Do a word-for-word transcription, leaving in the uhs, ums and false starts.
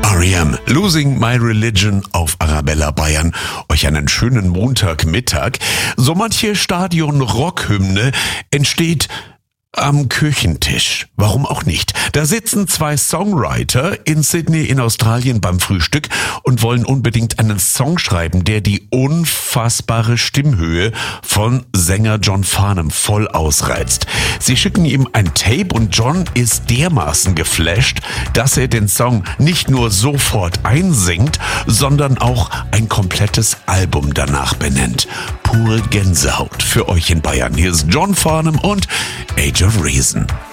R E M, Losing My Religion auf Arabella Bayern. Euch einen schönen Montagmittag. So manche Stadion-Rockhymne entsteht am Küchentisch. Warum auch nicht? Da sitzen zwei Songwriter in Sydney in Australien beim Frühstück und wollen unbedingt einen Song schreiben, der die unfassbare Stimmhöhe von Sänger John Farnham voll ausreizt. Sie schicken ihm ein Tape und John ist dermaßen geflasht, dass er den Song nicht nur sofort einsingt, sondern auch ein komplettes Album danach benennt. Pure Gänsehaut für euch in Bayern. Hier ist John Farnham und Age of Reason.